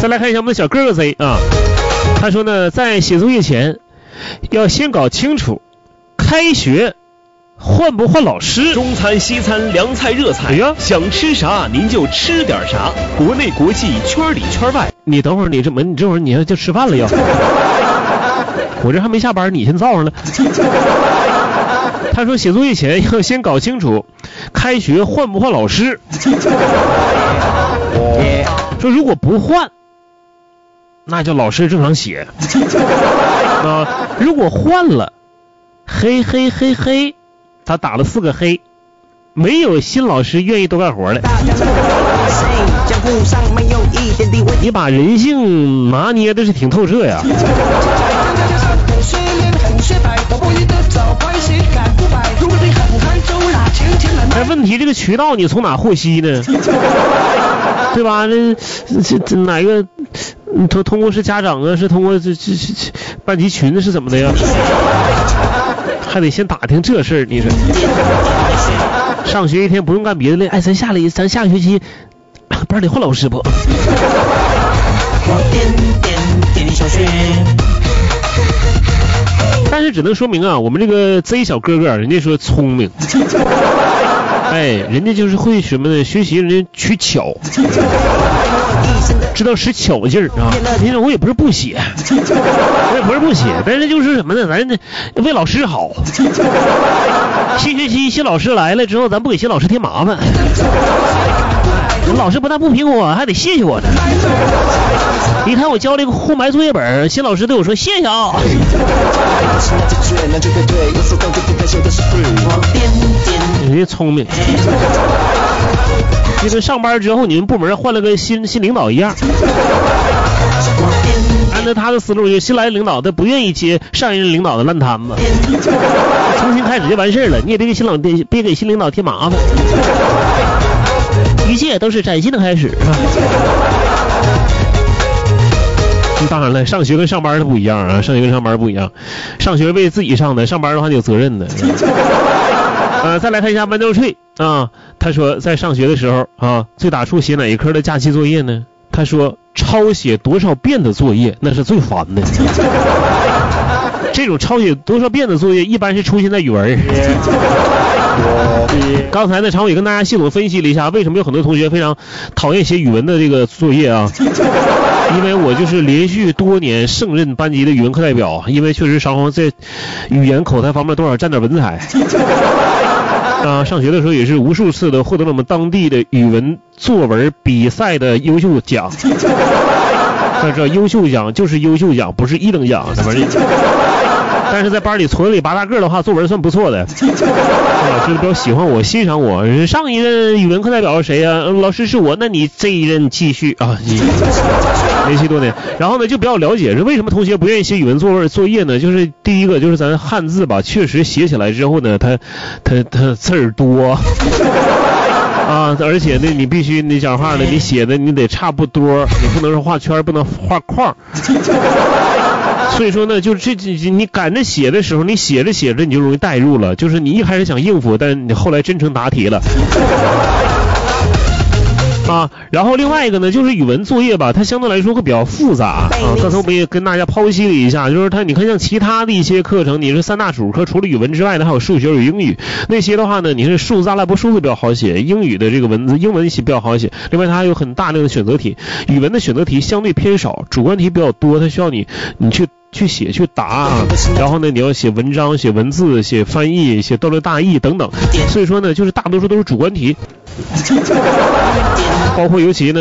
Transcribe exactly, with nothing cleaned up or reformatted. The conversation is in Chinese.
再来看一下我们的小哥哥 Z 啊，他说呢，在写作业前要先搞清楚开学换不换老师？ 中餐、西餐、凉菜、热菜， 哎呀， 想吃啥您就吃点啥，国内国际圈里圈外。 你等会儿，你这门，你这会儿你要就吃饭了要？我这还没下班，你先造上了。他说写作业前要先搞清楚开学换不换老师。说如果不换，那就老师正常写。啊，如果换了，嘿嘿嘿嘿。他打了四个黑，没有新老师愿意多干活的。你把人性拿捏的是挺透彻呀。但问题这个渠道你从哪获悉呢？对吧？这这这哪个通通过是家长啊？是通过这这这班级群是怎么的呀？还得先打听这事儿，你说上学一天不用干别的了，哎，咱下了咱下个学期班里换老师不？但是只能说明啊，我们这个 Z 小哥哥，人家说聪明，哎，人家就是会什么呢？学习人家取巧，知道使巧劲儿啊。你说我也不是不写，我也不是不写，但是就是什么呢？咱为老师好。新学期新老师来了之后，咱不给新老师添麻烦。老师不但不评我，还得谢谢我呢。你看我交了一个空白作业本，新老师对我说谢谢啊。人家聪明，就跟上班之后你们部门换了个新新领导一样。按照他的思路，就新来的领导他不愿意接上一任领导的烂摊子，重新开始就完事儿了。你也别给新老别给新领导添麻烦，一切都是崭新的开始。当然了，上学跟上班的不一样啊，上学跟上班不一样，上学为自己上的，上班的话就有责任的。呃，再来看一下豌豆脆啊，他说在上学的时候啊，最打怵写哪一科的假期作业呢？他说抄写多少遍的作业那是最烦的。这种抄写多少遍的作业一般是出现在语文。刚才呢，常伟跟大家系统分析了一下，为什么有很多同学非常讨厌写语文的这个作业啊？因为我就是连续多年胜任班级的语文课代表，因为确实常常在语言口才方面多少沾点文采。啊，上学的时候也是无数次的获得了我们当地的语文作文比赛的优秀奖。但是优秀奖就是优秀奖，不是一等奖，什么的。但是在班里矬子里拔大个的话，作文算不错的。老师比较喜欢我，欣赏我。上一任语文课代表是谁呀、啊？老师是我，那你这一任继续啊，连续多年。然后呢，就比较了解是为什么同学不愿意写语文作文作业呢？就是第一个就是咱汉字吧，确实写起来之后呢，它它它字儿多。啊，而且呢，你必须你讲话呢，你写的你得差不多，你不能是画圈，不能画框。所以说呢，就这你赶着写的时候，你写着写着你就容易带入了，就是你一开始想应付，但你后来真成答题了。啊，然后另外一个呢，就是语文作业吧，它相对来说会比较复杂啊。刚才我们也跟大家剖析了一下，就是它，你看像其他的一些课程，你是三大主科，除了语文之外呢，还有数学、有英语。那些的话呢，你是数字阿拉伯数字比较好写，英语的这个文字英文写比较好写。另外它还有很大量的选择题，语文的选择题相对偏少，主观题比较多，它需要你你去。去写去答啊，然后呢你要写文章、写文字、写翻译、写段落大意等等，所以说呢就是大多数都是主观题，包括尤其呢